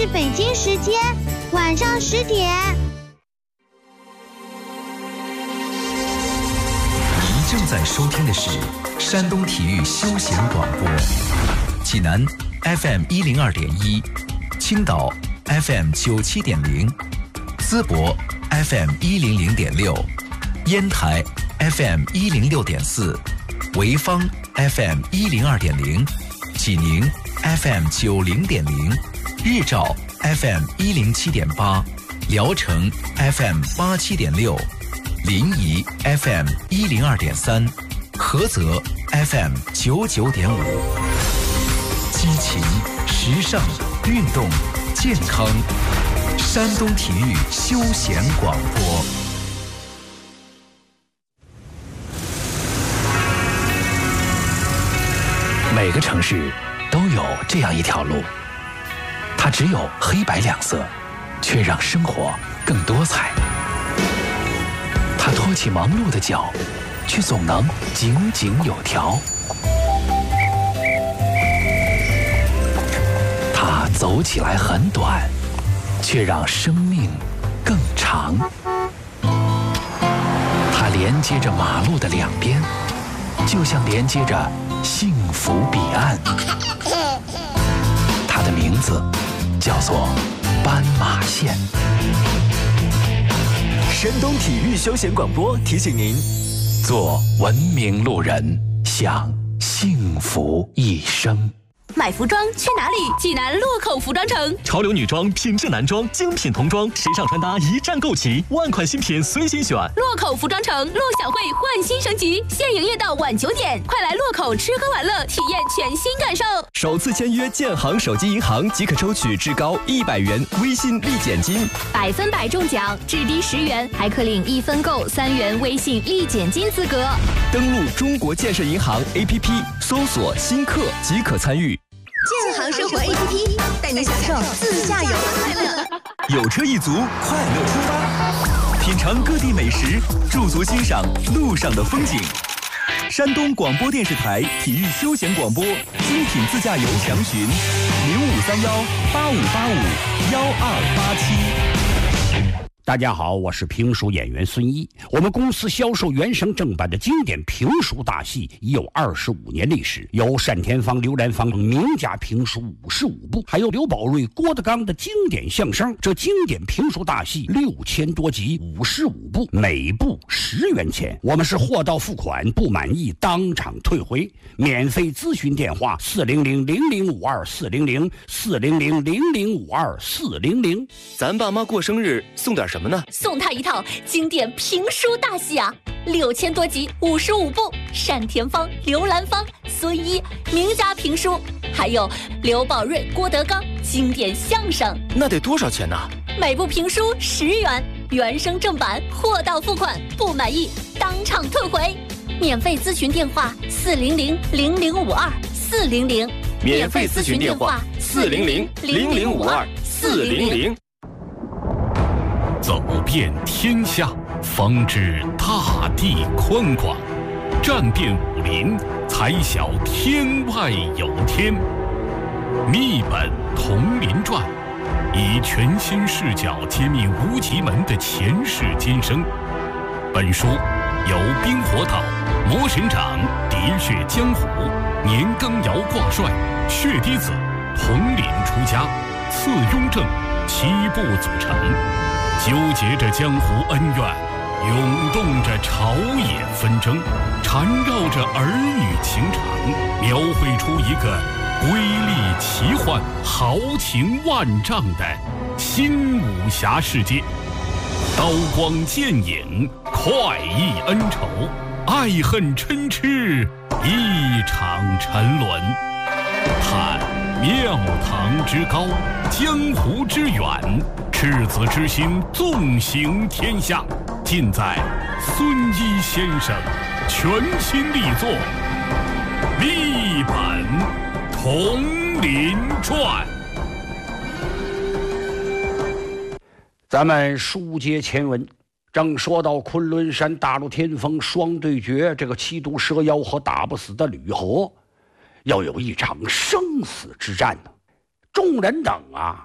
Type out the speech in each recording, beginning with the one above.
是北京时间晚上10点。 您正在收听的是山东体育休闲广播，济南 FM 102.1，青岛 FM 97.0，淄博 FM 100.6，烟台 FM 106.4，潍坊 FM 102.0，济宁 FM 90.0，日照 FM 107.8，聊城 FM 87.6，临沂 FM 102.3，菏泽 FM 99.5。激情、时尚、运动、健康，山东体育休闲广播。 每个城市都有这样一条路，它只有黑白两色，却让生活更多彩。它拖起忙碌的脚，却总能井井有条。它走起来很短，却让生命更长。它连接着马路的两边，就像连接着幸福彼岸。它的名字叫做斑马线。 山东体育休闲广播提醒您： 做文明路人，享幸福一生。 买服装去哪里？济南洛口服装城， 潮流女装、品质男装、精品童装，时尚穿搭一站购齐，万款新品随心选。 洛口服装城，陆小慧焕新升级，现营业到晚9点，快来洛口吃喝玩乐，体验全新感受。 首次签约建行手机银行即可抽取至高100元微信立减金 ，100分100中奖，至低10元，还可领1分购3元微信立减金资格。 登录中国建设银行 APP， 搜索新客即可参与。 建行生活 APP 带你享受自驾游的快乐。 有车一族，快乐出发，品尝各地美食，驻足欣赏路上的风景。山东广播电视台体育休闲广播精品自驾游详询053185851287。 大家好，我是评书演员孙一。我们公司销售原声正版的经典评书大戏已有25年历史，有单田芳、刘兰芳等名家评书55部，还有刘宝瑞、郭德纲的经典相声。这经典评书大戏6000多集，55部，每部10元钱。我们是货到付款，不满意当场退回。免费咨询电话400-0052-400，400-0052-400。 咱爸妈过生日送点什么呢？ 送他一套经典评书大戏啊，6000多集，55部，单田芳、刘兰芳、孙一名家评书，还有刘宝瑞、郭德纲经典相声。 那得多少钱呢？ 每部评书10元，原声正版，货到付款，不满意当场退回。免费咨询电话400-0052-400， 免费咨询电话400-0052-400。 走遍天下，方知大地宽广；战遍武林，才晓天外有天。密本同林传，以全新视角揭秘无极门的前世今生。本书由冰火岛、魔神掌、喋血江湖、年羹尧挂帅、血滴子、统领出家、次雍正7部组成，纠结着江湖恩怨，涌动着朝野纷争，缠绕着儿女情长，描绘出一个瑰丽奇幻、豪情万丈的新武侠世界。刀光剑影，快意恩仇，爱恨嗔痴，一场沉沦。看庙堂之高，江湖之远，赤子之心纵行天下，尽在孙一先生全新力作《密本同林传》。 咱们书接前文，正说到昆仑山大陆天峰双对决，这个七毒蛇妖和打不死的吕侯要有一场生死之战呢。众人等啊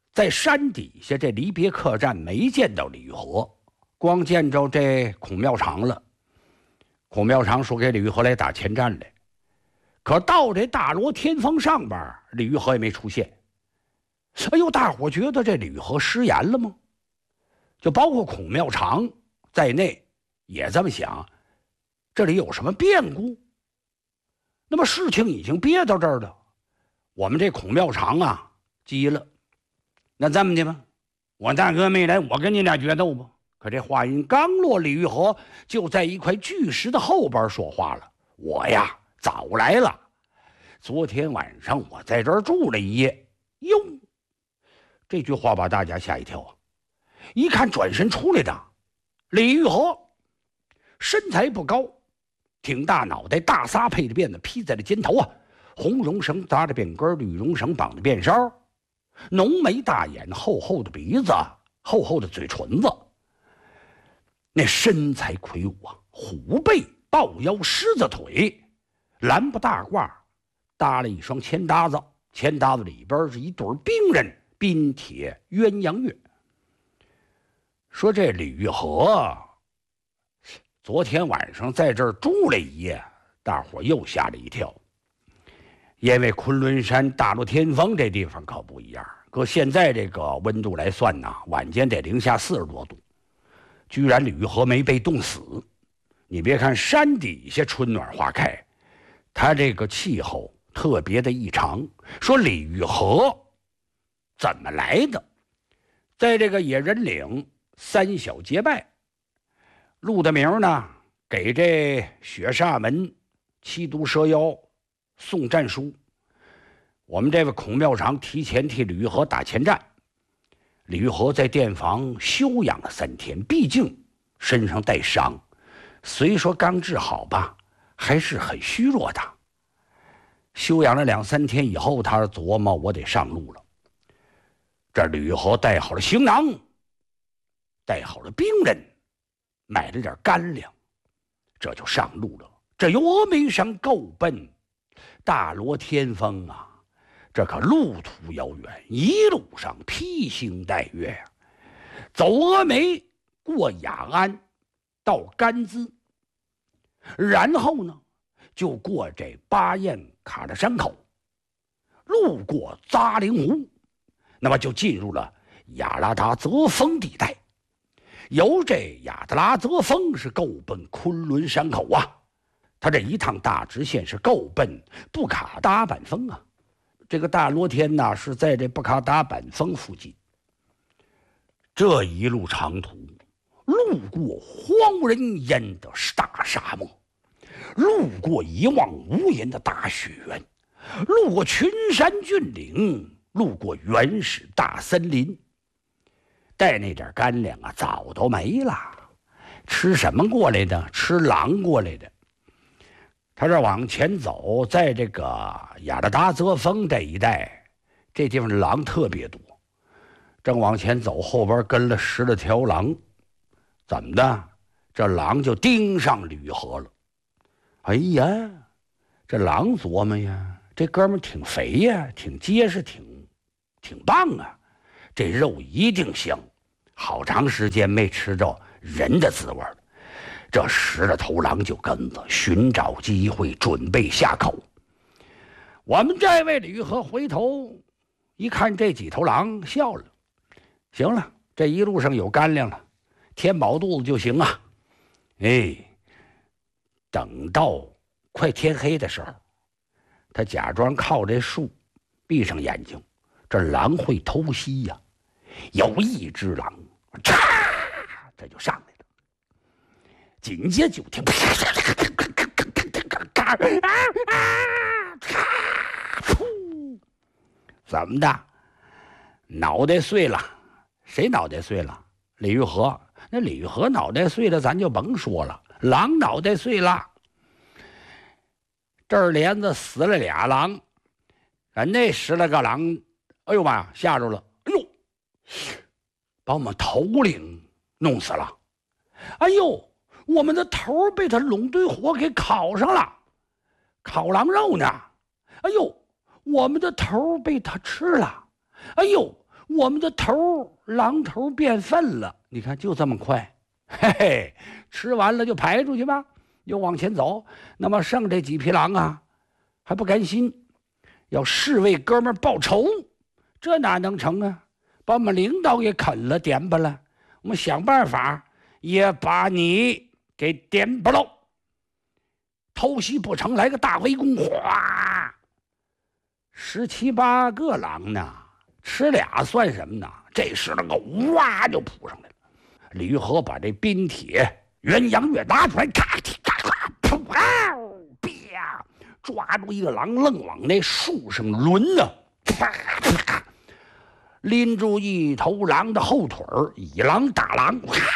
在山底下这离别客栈没见到李玉和，光见着这孔庙长了。孔庙长说给李玉和来打前站来，可到这大罗天峰上边，李玉和也没出现。哎呦，大伙觉得这李玉和失言了吗？就包括孔庙长在内也这么想，这里有什么变故？那么事情已经憋到这儿了，我们这孔庙长啊急了，那这么的吧，我大哥没来，我跟你俩决斗吧。可这话音刚落，李玉和就在一块巨石的后边说话了：我呀早来了，昨天晚上我在这儿住了一夜。哟，这句话把大家吓一跳啊！一看转身出来的李玉和，身材不高，挺大脑袋，大撒配的辫子披在了肩头啊，红绒绳扎着辫根，绿绒绳绑着辫梢，浓眉大眼，厚厚的鼻子，厚厚的嘴唇子，那身材魁梧啊，虎背抱腰，狮子腿，蓝布大褂搭了一双千搭子，千搭子里边是一对兵刃冰铁鸳鸯月。说这李玉和昨天晚上在这儿住了一夜，大伙又吓了一跳。因为昆仑山大罗天峰这地方可不一样，搁现在这个温度来算呢，晚间得零下40多度，居然李玉和没被冻死。你别看山底下春暖花开，它这个气候特别的异常。说李玉和怎么来的？在这个野人岭三小结拜，陆的名呢给这雪煞门七毒蛇妖送战书。我们这位孔庙长提前替李玉和打前站。李玉和在殿房休养了3天，毕竟身上带伤，虽说刚治好吧，还是很虚弱的。休养了2、3天以后，他琢磨我得上路了。这李玉和带好了行囊，带好了兵刃，买了点干粮，这就上路了。这由峨眉山够奔大罗天峰啊，这可路途遥远，一路上披星戴月呀。走峨眉，过雅安，到甘孜，然后呢就过这巴彦卡的山口，路过扎陵湖，那么就进入了亚拉达泽峰地带。由这亚特拉泽峰是够奔昆仑山口啊，他这一趟大直线是够奔布卡达板峰啊。这个大罗天呢是在这布卡达板峰附近。这一路长途，路过荒人烟的大沙漠，路过一望无垠的大雪原，路过群山峻岭，路过原始大森林。带那点干粮啊早都没了，吃什么过来的？吃狼过来的。他这往前走，在这个亚拉达泽峰这一带，这地方的狼特别多。正往前走，后边跟了10来条狼，怎么的？这狼就盯上李玉和了。哎呀，这狼琢磨呀，这哥们挺肥呀，挺结实，挺棒啊，这肉一定香。好长时间没吃着人的滋味了。这10来头狼就跟着寻找机会，准备下口。我们这位李玉和回头一看这几头狼，笑了。行了，这一路上有干粮了，填饱肚子就行啊。哎，等到快天黑的时候，他假装靠这树，闭上眼睛，这狼会偷袭呀。有一只狼，嚓，这就上来了。紧接着就听，怎么的？脑袋碎了？谁脑袋碎了？李玉和。那李玉和脑袋碎了，咱就甭说了。狼脑袋碎了，这儿连着死了俩狼，那10来个狼，哎呦妈，吓着了！哎呦，把我们头领弄死了！哎呦！我们的头被他拢堆火给烤上了，烤狼肉呢。哎呦，我们的头被他吃了。哎呦， 我们的狼头变粪了。你看就这么快，嘿嘿，吃完了就排出去吧，又往前走。那么剩这几匹狼啊，还不甘心，要誓为哥们报仇。这哪能成啊？把我们领导给啃了，点巴了。我们想办法也把你给点巴喽。偷袭不成，来个大围攻，哗！17、18个狼呢，吃俩算什么呢？这时那个哇就扑上来了。李玉和把这冰铁鸳鸯月拿出来，咔咔咔，噗啊！啪！抓住一个狼，愣往那树上抡呢，啪啪！拎住一头狼的后腿儿，以狼打狼，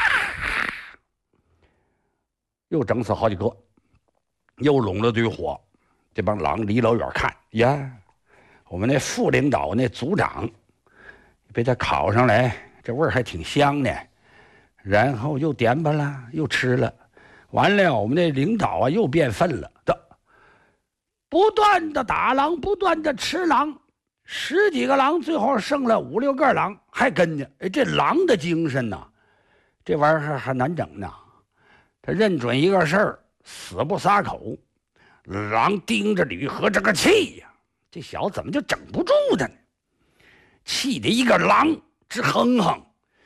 又整死好几个，又拢了堆火。这帮狼离老远看呀，我们那副领导那组长被他烤上来，这味儿还挺香呢。然后又点吧了，又吃了，完了我们那领导啊又变粪了。不断的打狼，不断的吃狼。10几个狼，最后剩了5、6个狼还跟着。哎，这狼的精神呐，这玩意儿还难整呢。他认准一个事儿，死不撒口。狼盯着吕和这个气呀，这小子怎么就整不住他呢？气得一个狼直哼哼。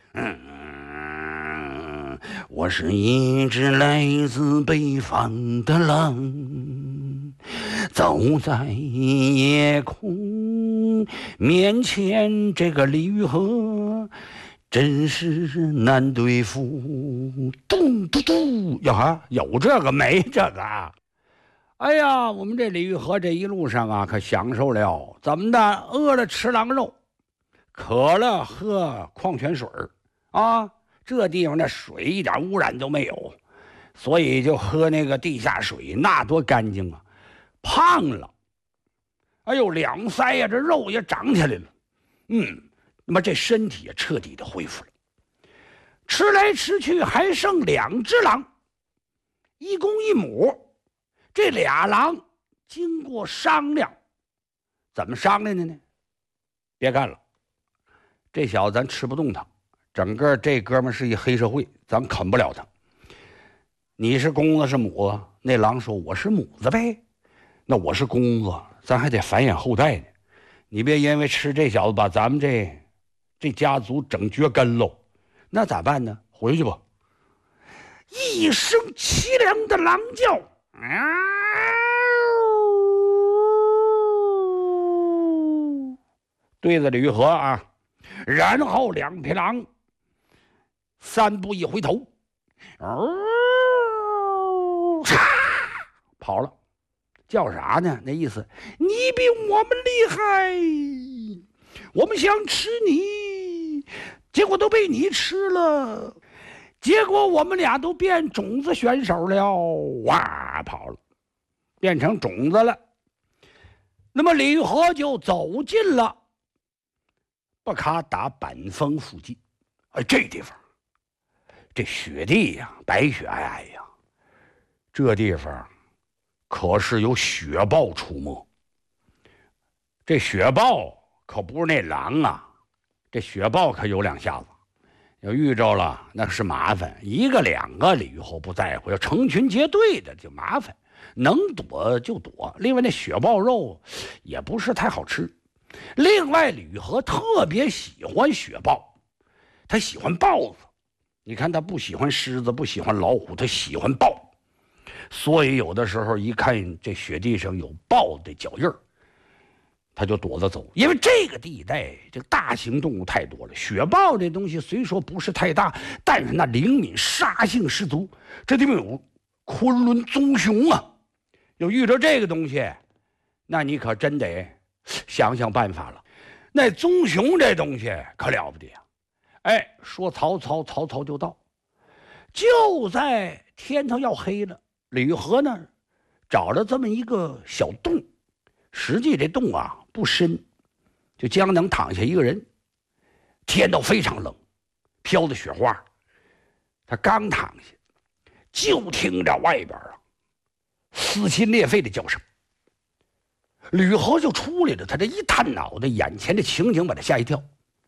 我是一只来自北方的狼，走在夜空面前，这个李玉和真是难对付。嘟嘟嘟，有这个没这个？哎呀，我们这李玉和这一路上啊，可享受了。怎么的？饿了吃狼肉，渴了喝矿泉水啊。这地方的水一点污染都没有，所以就喝那个地下水，那多干净啊！胖了，哎呦，两腮呀，这肉也长起来了。那么这身体也彻底的恢复了。吃来吃去还剩2只狼，一公一母。这俩狼经过商量，怎么商量的呢？别干了，这小子咱吃不动他。整个这哥们是一黑社会，咱啃不了他。你是公子是母子？那狼说我是母子呗。那我是公子，咱还得繁衍后代呢。你别因为吃这小子把咱们这家族整绝根喽。那咋办呢？回去吧。一声凄凉的狼叫，对着吕和啊，然后2匹狼3步一回头，跑了。叫啥呢？那意思，你比我们厉害，我们想吃你，结果都被你吃了，结果我们俩都变种子选手了，哇，跑了，变成种子了。那么李玉和就走进了布卡达板峰附近。哎，这地方这雪地呀，白雪皑皑呀，这地方可是有雪豹出没。这雪豹可不是那狼啊，这雪豹可有2下子，要遇着了那是麻烦。1个2个李玉和不在乎，要成群结队的就麻烦，能躲就躲。另外那雪豹肉也不是太好吃。另外李玉和特别喜欢雪豹，他喜欢豹子。你看他不喜欢狮子，不喜欢老虎，他喜欢豹。所以有的时候一看这雪地上有豹的脚印儿，他就躲着走。因为这个地带这个大型动物太多了，雪豹这东西虽说不是太大，但是那灵敏，杀性十足。这地方有昆仑棕熊啊，有遇着这个东西，那你可真得想想办法了。那棕熊这东西可了不得呀！哎，说曹操，曹操就到。就在天头要黑了，李玉和呢找了这么一个小洞，实际这洞啊不深，就将能躺下一个人。天都非常冷，飘着雪花。他刚躺下，就听着外边啊撕心裂肺的叫声。吕和就出来了，他这一探脑袋，眼前的情景把他吓一跳。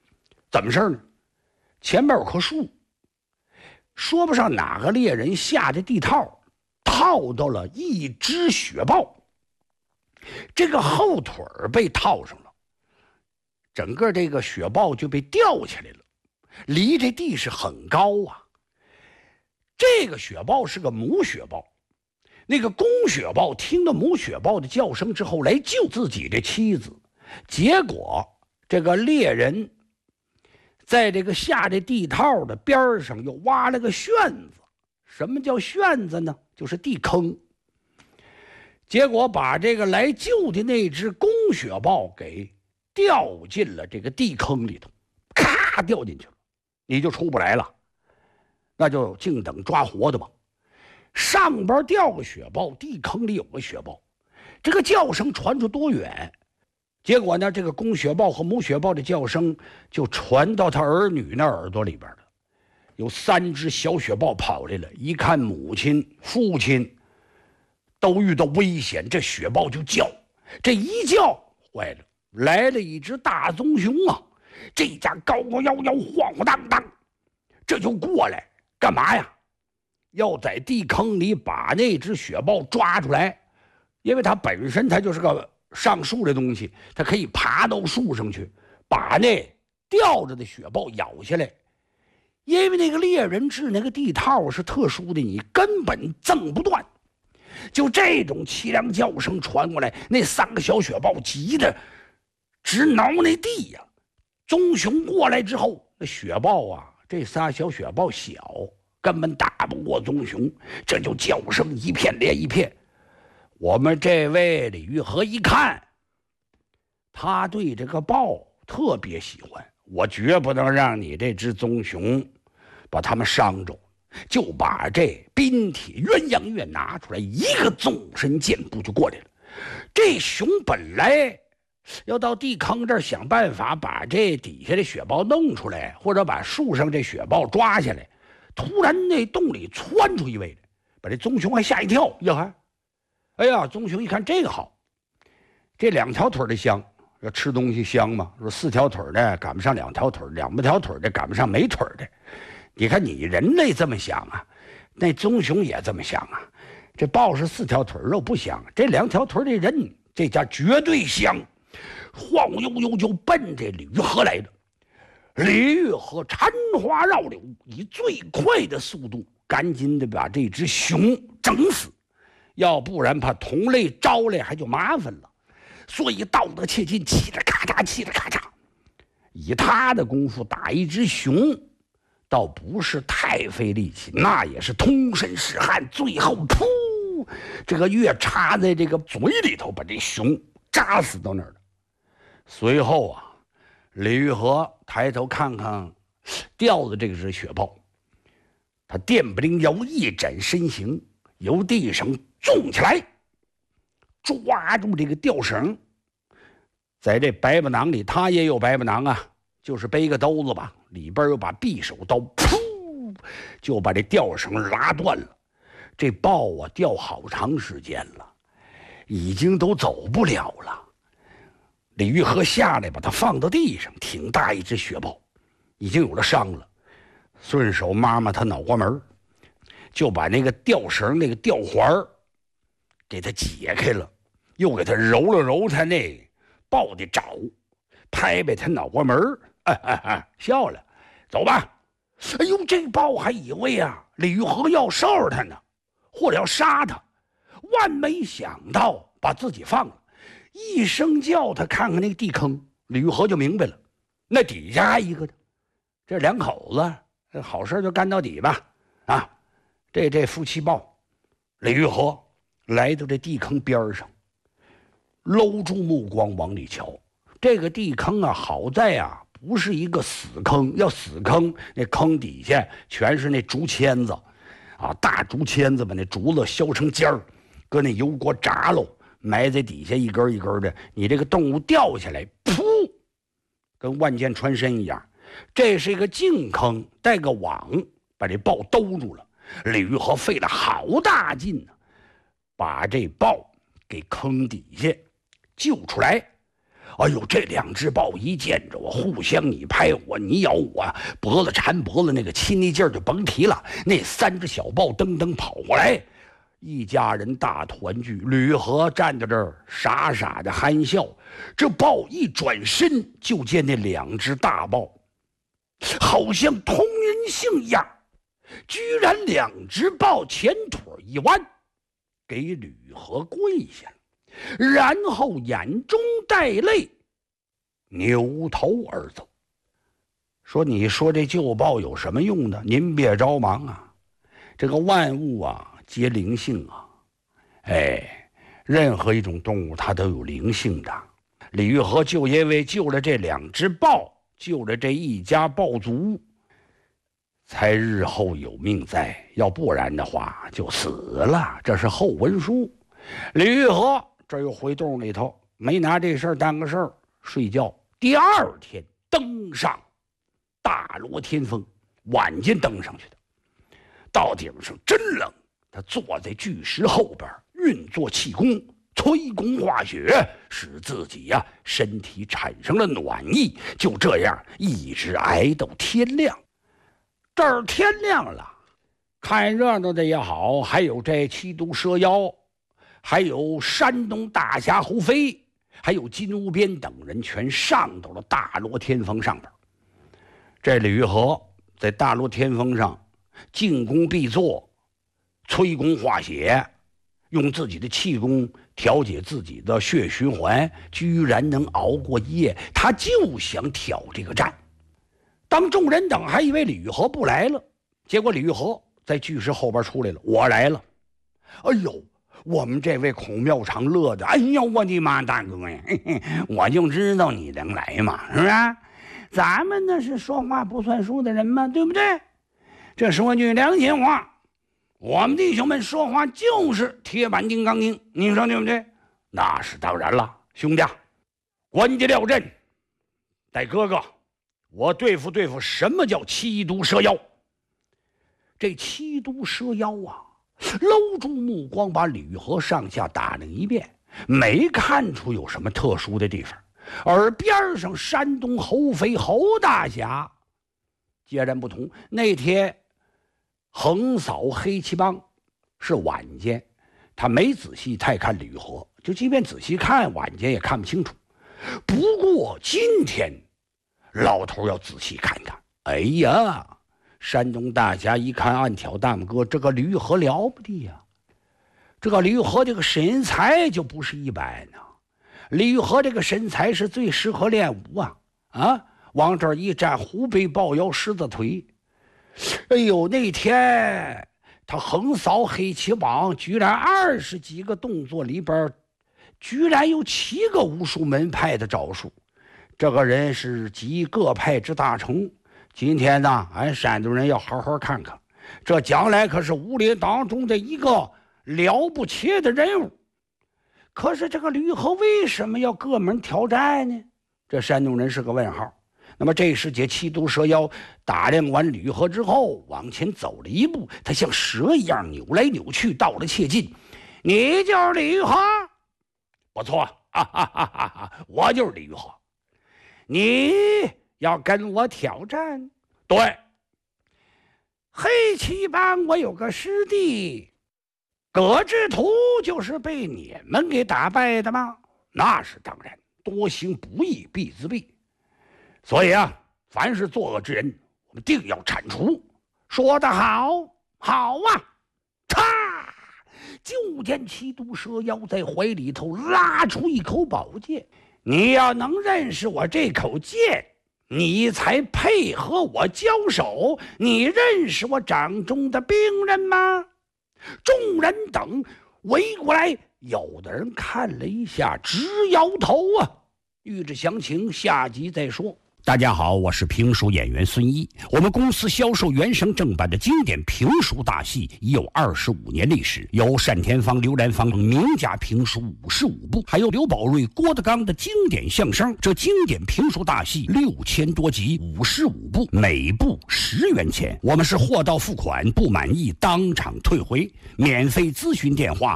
怎么事呢？前面有棵树，说不上哪个猎人下的地套，套到了一只雪豹，这个后腿被套上了，整个这个雪豹就被吊起来了，离这地是很高啊。这个雪豹是个母雪豹，那个公雪豹听到母雪豹的叫声之后来救自己的妻子，结果这个猎人在这个下这地套的边上又挖了个旋子。什么叫旋子呢？就是地坑。结果把这个来救的那只公雪豹给掉进了这个地坑里头，咔掉进去了，你就出不来了，那就静等抓活的吧。上边掉个雪豹，地坑里有个雪豹，这个叫声传出多远？结果呢，这个公雪豹和母雪豹的叫声就传到他儿女那耳朵里边了。有3只小雪豹跑来了，一看母亲、父亲都遇到危险，这雪豹就叫，这一叫坏了，来了一只大棕熊啊！这家高高摇摇、晃晃荡荡，这就过来干嘛呀？要在地坑里把那只雪豹抓出来，因为它本身它就是个上树的东西，它可以爬到树上去，把那吊着的雪豹咬下来。因为那个猎人制那个地套是特殊的，你根本挣不断。就这种凄凉叫声传过来，那3个小雪豹急得直挠那地呀。棕熊过来之后，那雪豹啊，这仨小雪豹小，根本打不过棕熊，这就叫声一片连一片。我们这位李玉和一看，他对这个豹特别喜欢，我绝不能让你这只棕熊把他们伤着，就把这冰铁鸳鸯钺拿出来，一个纵身箭步就过来了。这熊本来要到地坑这儿想办法把这底下的雪豹弄出来，或者把树上这雪豹抓下来，突然那洞里窜出一位来，把这棕熊还吓一跳。哎呀，棕熊一看这个好，这2条腿的香，要吃东西香嘛，说4条腿的赶不上2条腿，2条腿的赶不上没腿的。你看你人类这么想啊，那棕熊也这么想啊。这豹是4条腿肉不香，这2条腿的人这家绝对香。晃悠悠就奔这李玉和来了。李玉和缠花绕柳，以最快的速度赶紧的把这只熊整死，要不然怕同类招来还就麻烦了。所以道得切近，气着咔嚓，气着咔嚓。以他的功夫打一只熊，倒不是太费力气，那也是通身是汗，最后噗，这个月插在这个嘴里头，把这熊扎死到那儿了。随后啊，李玉和抬头看看吊的这个只雪豹，他电不灵腰一展身形，由地上纵起来，抓住这个吊绳，在这白布囊里，他也有白布囊啊，就是背个兜子吧，里边有把匕首刀，噗，就把这吊绳拉断了。这豹啊，吊好长时间了，已经都走不了了。李玉和下来把它放到地上，挺大一只雪豹，已经有了伤了，顺手抹它脑瓜门，就把那个吊绳那个吊环给它解开了，又给它揉了揉它那豹的爪，拍拍它脑瓜门，笑了，走吧。哎呦，这豹还以为啊李玉和要收拾他呢，或者要杀他，万没想到把自己放了。一声叫他看看那个地坑，李玉和就明白了，那底下还一个呢。这2口子好事就干到底吧。啊，这夫妻豹，李玉和来到这地坑边上，搂住目光往里瞧。这个地坑啊，好在啊不是一个死坑，要死坑那坑底下全是那竹签子啊，大竹签子把那竹子削成尖儿，搁那油锅炸喽，埋在底下一根一根的，你这个动物掉下来，噗，跟万箭穿身一样。这是一个净坑，带个网把这豹兜住了。李玉和费了好大劲呢，把这豹给坑底下救出来。 哎呦，这两只豹一见着我，互相你拍我，你咬我，脖子缠脖子，那个亲昵劲儿就甭提了。那3只小豹噔噔跑过来，一家人大团聚。吕和站在这儿傻傻的憨笑。这豹一转身，就见那2只大豹好像通人性一样，居然2只豹前腿一弯，给吕和跪下了。然后眼中带泪，扭头而走。说你说这旧报有什么用呢？您别着忙啊，这个万物啊皆灵性啊，任何一种动物它都有灵性的。李玉和就因为救了这2只豹，救了这一家豹族，才日后有命在，要不然的话就死了。这是后文书。李玉和这又回洞里头，没拿这事儿当个事儿，睡觉。第2天登上大罗天峰，晚间登上去的，到顶上真冷。他坐在巨石后边，运作气功，催功化血，使自己身体产生了暖意。就这样一直挨到天亮。这儿天亮了，看热闹的也好，还有这七毒蛇妖，还有山东大侠侯飞，还有金无边等人，全上到了大罗天峰上边。这李玉和在大罗天峰上静功必坐，催功化血，用自己的气功调节自己的血循环，居然能熬过一夜。他就想挑这个战。当众人等还以为李玉和不来了，结果李玉和在巨石后边出来了。我来了。哎呦，我们这位孔庙长乐的，哎呦我的妈，大哥呀，我就知道你能来嘛，是不是？咱们那是说话不算数的人嘛，对不对？这说句良心话，我们弟兄们说话就是铁板钉钢钉，你说对不对？那是当然了，兄弟，关节料阵，带哥哥我对付什么叫七毒蛇妖。这七毒蛇妖搂住目光把李玉和上下打量一遍，没看出有什么特殊的地方。而边上山东侯飞侯大侠截然不同。那天横扫黑旗帮是晚间，他没仔细太看李玉和，就即便仔细看，晚间也看不清楚。不过今天老头要仔细看看。哎呀，山东大侠一看暗挑大拇哥，这个李玉和了不得呀！这个李玉和这个身材就不是一般呢。李玉和这个身材是最适合练武往这儿一站，虎背抱腰，狮子腿。哎呦，那天他横扫黑旗帮，居然20几个动作里边，居然有7个武术门派的招数。这个人是集各派之大成。今天呢，俺山东人要好好看看，这将来可是武林当中的一个了不起的人物。可是这个吕和为什么要各门挑战呢？这山东人是个问号。那么这时节七毒蛇妖打量完吕和之后，往前走了一步，他像蛇一样扭来扭去，到了切近。你就是吕和？不错，我就是吕和。你要跟我挑战？对。黑旗帮我有个师弟葛之图，就是被你们给打败的吗？那是当然，多行不义必自毙。所以凡是作恶之人，我们定要铲除。说得好，好啊！嚓！就见七毒蛇妖在怀里头拉出一口宝剑。你要能认识我这口剑，你才配合我交手。你认识我掌中的兵人吗？众人等围过来，有的人看了一下，直摇头啊。欲知详情，下集再说。 大家好，我是评书演员孙一。我们公司销售原声正版的经典评书大戏已有25年历史，有单田芳、刘兰芳等名家评书55部，还有刘宝瑞、郭德纲的经典相声。这经典评书大戏6000多集，55部，每部10元钱。我们是货到付款，不满意当场退回。免费咨询电话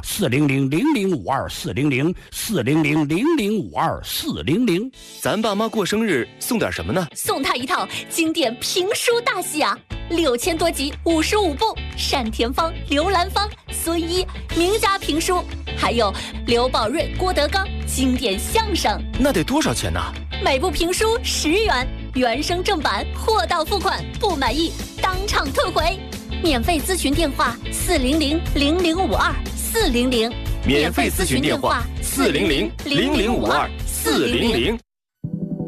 400-0052-400，400-0052-400。 咱爸妈过生日送点什么呢？ 送他一套经典评书大戏啊，6000多集，55部，单田芳、刘兰芳、孙一名家评书，还有刘宝瑞、郭德纲经典相声。 那得多少钱呢？ 每部评书10元，原声正版，货到付款，不满意当场退回。免费咨询电话400-0052-400， 免费咨询电话400-0052-400。